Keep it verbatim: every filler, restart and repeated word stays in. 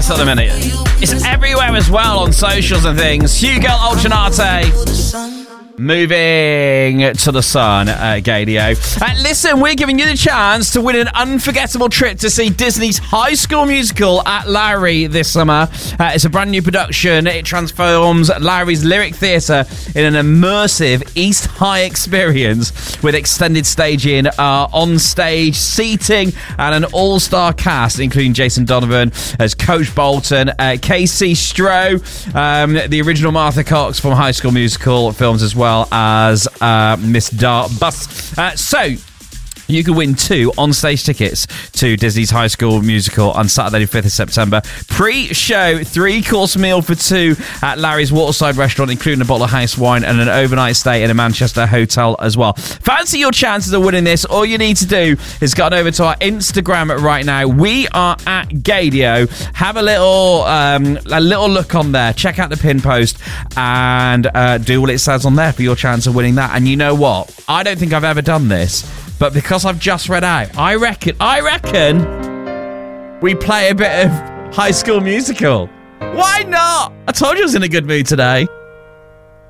this at the minute. It's everywhere as well on socials and things. Hugo Olchinate. Moving to the sun, uh, Gadio. Uh, listen, we're giving you the chance to win an unforgettable trip to see Disney's High School Musical at Lowry this summer. Uh, it's a brand new production. It transforms Lowry's Lyric Theatre in an immersive East High experience with extended staging, uh, on-stage seating, and an all-star cast, including Jason Donovan as Coach Bolton, uh, Casey Stroh, um, the original Martha Cox from High School Musical films as well. Well as uh, Miss Dart Bus. Uh, so, you can win two on-stage tickets to Disney's High School Musical on Saturday the fifth of September. Pre-show, three-course meal for two at Larry's Waterside Restaurant, including a bottle of house wine and an overnight stay in a Manchester hotel as well. Fancy your chances of winning this. All you need to do is go on over to our Instagram right now. We are at Gadio. Have a little um, a little look on there. Check out the pin post and uh, do what it says on there for your chance of winning that. And you know what? I don't think I've ever done this. But because I've just read out, I reckon, I reckon we play a bit of High School Musical. Why not? I told you I was in a good mood today.